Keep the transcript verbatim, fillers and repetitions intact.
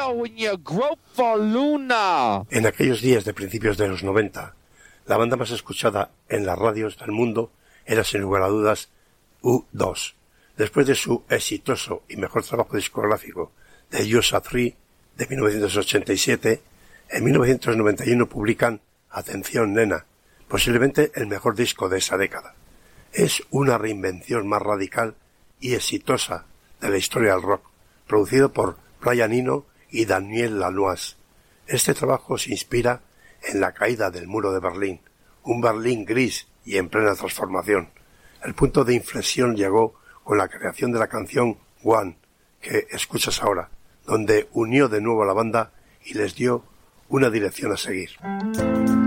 Yo, in your group for Luna. En aquellos días de principios de los noventa, la banda más escuchada en las radios del mundo era sin lugar a dudas U dos. Después de su exitoso y mejor trabajo discográfico de U S A tres de mil novecientos ochenta y siete, en mil novecientos noventa y uno publican Atención Nena, posiblemente el mejor disco de esa década. Es una reinvención más radical y exitosa de la historia del rock, producido por Brian Eno y Daniel Lanois. Este trabajo se inspira en la caída del muro de Berlín, un Berlín gris y en plena transformación. El punto de inflexión llegó con la creación de la canción One, que escuchas ahora, donde unió de nuevo a la banda y les dio una dirección a seguir.